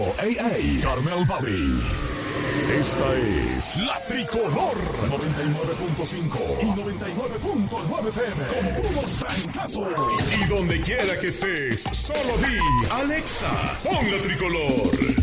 Ey, ey, Carmel Bobby. Esta es La Tricolor 99.5 y 99.9 FM. Con puros trancazos. Y donde quiera que estés, solo di Alexa, pon La Tricolor.